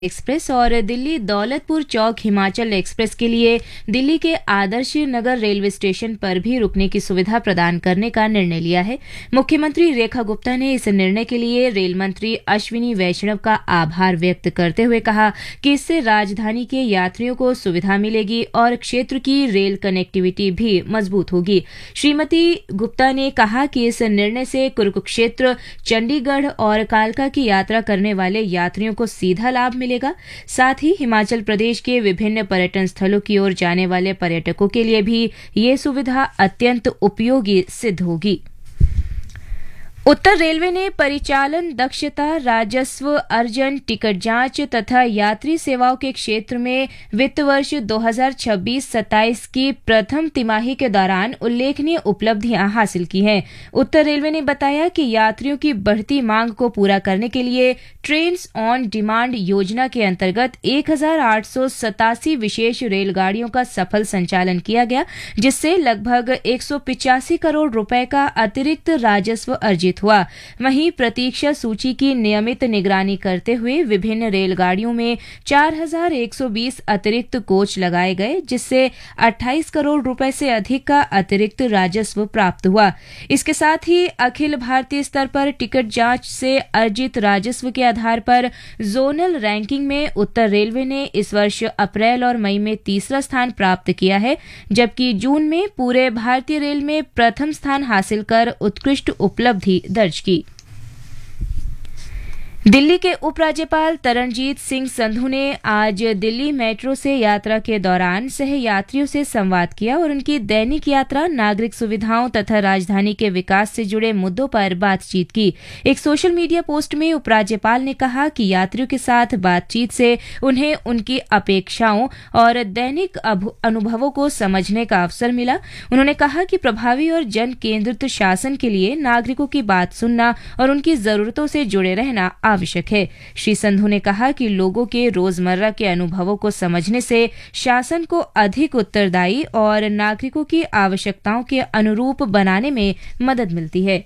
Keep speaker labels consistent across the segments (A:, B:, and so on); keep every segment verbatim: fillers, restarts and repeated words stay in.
A: Express और दिल्ली दौलतपुर चौक Himachal express के लिए दिल्ली के आदर्श नगर रेलवे स्टेशन पर भी रुकने की सुविधा प्रदान करने का निर्णय लिया है। मुख्यमंत्री रेखा गुप्ता ने इस निर्णय के लिए रेल मंत्री अश्विनी वैष्णव का आभार व्यक्त करते हुए कहा कि इससे राजधानी के यात्रियों को सुविधा मिलेगी और क्षेत्र की रेल कनेक्टिविटी भी मजबूत होगी। श्रीमती गुप्ता ने कहा कि इस निर्णय से कुरुक्षेत्र, चंडीगढ़ और कालका की यात्रा करने वाले यात्रियों को सीधा लाभ मिलेगा। साथ ही हिमाचल प्रदेश के विभिन्न पर्यटन स्थलों की ओर जाने वाले पर्यटकों के लिए भी ये सुविधा अत्यंत उपयोगी सिद्ध होगी। उत्तर रेलवे ने परिचालन दक्षता, राजस्व अर्जन, टिकट जांच तथा यात्री सेवाओं के क्षेत्र में वित्त वर्ष दो हज़ार छब्बीस सत्ताईस की प्रथम तिमाही के दौरान उल्लेखनीय उपलब्धियां हासिल की हैं। उत्तर रेलवे ने बताया कि यात्रियों की बढ़ती मांग को पूरा करने के लिए ट्रेन्स ऑन डिमांड योजना के अंतर्गत एक हजार आठ सौ सतासी विशेष रेलगाड़ियों का सफल संचालन किया गया, जिससे लगभग एक सौ पिचासी करोड़ रुपए का अतिरिक्त राजस्व अर्जित हुआ। वहीं प्रतीक्षा सूची की नियमित निगरानी करते हुए विभिन्न रेलगाड़ियों में चार हज़ार एक सौ बीस अतिरिक्त कोच लगाए गए, जिससे अट्ठाईस करोड़ रुपए से अधिक का अतिरिक्त राजस्व प्राप्त हुआ। इसके साथ ही अखिल भारतीय स्तर पर टिकट जांच से अर्जित राजस्व के आधार पर जोनल रैंकिंग में उत्तर रेलवे ने इस वर्ष अप्रैल और मई में तीसरा स्थान प्राप्त किया है, जबकि जून में पूरे भारतीय रेल में प्रथम स्थान हासिल कर उत्कृष्ट उपलब्धि दर्ज की। दिल्ली के उपराज्यपाल तरणजीत सिंह संधू ने आज दिल्ली मेट्रो से यात्रा के दौरान सह यात्रियों से संवाद किया और उनकी दैनिक यात्रा, नागरिक सुविधाओं तथा राजधानी के विकास से जुड़े मुद्दों पर बातचीत की। एक सोशल मीडिया पोस्ट में उपराज्यपाल ने कहा कि यात्रियों के साथ बातचीत से उन्हें उनकी अपेक्षाओं और दैनिक अनुभवों को समझने का अवसर मिला। उन्होंने कहा कि प्रभावी और जन केंद्रित शासन के लिए नागरिकों की बात सुनना और उनकी जरूरतों से जुड़े रहना आवश्यक है। श्री संधू ने कहा कि लोगों के रोजमर्रा के अनुभवों को समझने से शासन को अधिक उत्तरदायी और नागरिकों की आवश्यकताओं के अनुरूप बनाने में मदद मिलती है।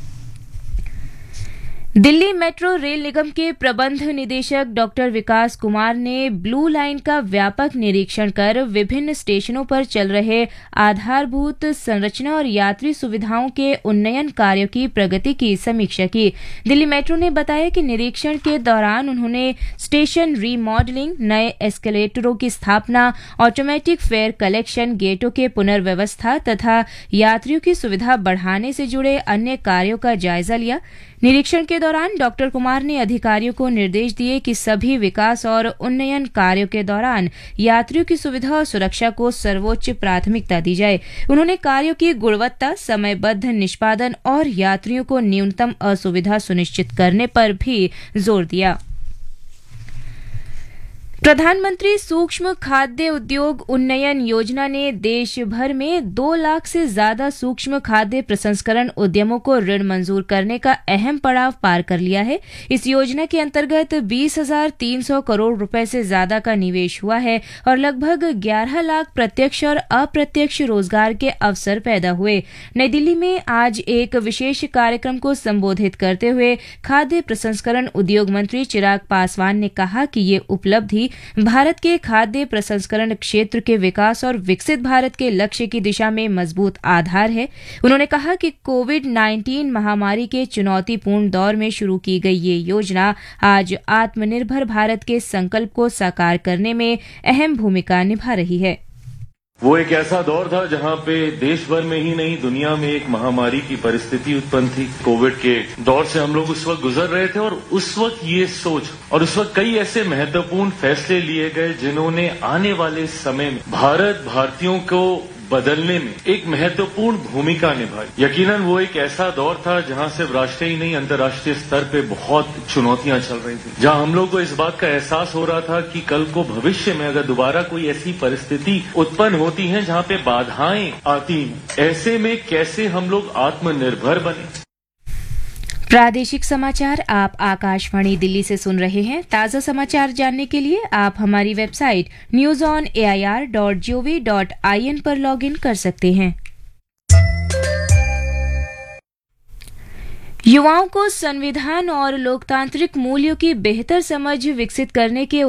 A: दिल्ली मेट्रो रेल निगम के प्रबंध निदेशक डॉक्टर विकास कुमार ने ब्लू लाइन का व्यापक निरीक्षण कर विभिन्न स्टेशनों पर चल रहे आधारभूत संरचना और यात्री सुविधाओं के उन्नयन कार्यों की प्रगति की समीक्षा की। दिल्ली मेट्रो ने बताया कि निरीक्षण के दौरान उन्होंने स्टेशन रीमॉडलिंग, नए एस्केलेटरों की स्थापना, ऑटोमेटिक फेयर कलेक्शन गेटों के पुनर्व्यवस्था तथा यात्रियों की सुविधा बढ़ाने से जुड़े अन्य कार्यों का जायजा लिया। निरीक्षण के दौरान डॉक्टर कुमार ने अधिकारियों को निर्देश दिए कि सभी विकास और उन्नयन कार्यों के दौरान यात्रियों की सुविधा और सुरक्षा को सर्वोच्च प्राथमिकता दी जाए। उन्होंने कार्यों की गुणवत्ता, समयबद्ध निष्पादन और यात्रियों को न्यूनतम असुविधा सुनिश्चित करने पर भी जोर दिया। प्रधानमंत्री सूक्ष्म खाद्य उद्योग उन्नयन योजना ने देश भर में दो लाख से ज्यादा सूक्ष्म खाद्य प्रसंस्करण उद्यमों को ऋण मंजूर करने का अहम पड़ाव पार कर लिया है। इस योजना के अंतर्गत बीस हजार तीन सौ करोड़ रुपए से ज्यादा का निवेश हुआ है और लगभग ग्यारह लाख प्रत्यक्ष और अप्रत्यक्ष रोजगार के अवसर पैदा हुए। नई दिल्ली में आज एक विशेष कार्यक्रम को संबोधित करते हुए खाद्य प्रसंस्करण उद्योग मंत्री चिराग पासवान ने कहा कि ये उपलब्धि भारत के खाद्य प्रसंस्करण क्षेत्र के विकास और विकसित भारत के लक्ष्य की दिशा में मजबूत आधार है। उन्होंने कहा कि कोविड उन्नीस महामारी के चुनौतीपूर्ण दौर में शुरू की गई ये योजना आज आत्मनिर्भर भारत के संकल्प को साकार करने में अहम भूमिका निभा रही है।
B: वो एक ऐसा दौर था जहां पे देश भर में ही नहीं, दुनिया में एक महामारी की परिस्थिति उत्पन्न थी। कोविड के दौर से हम लोग उस वक्त गुजर रहे थे और उस वक्त ये सोच और उस वक्त कई ऐसे महत्वपूर्ण फैसले लिए गए जिन्होंने आने वाले समय में भारत भारतीयों को बदलने में एक महत्वपूर्ण भूमिका निभाई। यकीनन वो एक ऐसा दौर था जहां सिर्फ राष्ट्रीय ही नहीं, अंतर्राष्ट्रीय स्तर पे बहुत चुनौतियां चल रही थी, जहां हम लोग को इस बात का एहसास हो रहा था कि कल को भविष्य में अगर दोबारा कोई ऐसी परिस्थिति उत्पन्न होती है जहां पे बाधाएं आती हैं, ऐसे में कैसे हम लोग आत्मनिर्भर बने।
A: प्रादेशिक समाचार आप आकाशवाणी दिल्ली से सुन रहे हैं। ताज़ा समाचार जानने के लिए आप हमारी website news on A I R dot G O V dot I N पर लॉग इन कर सकते हैं। युवाओं को संविधान और लोकतांत्रिक मूल्यों की बेहतर समझ विकसित करने के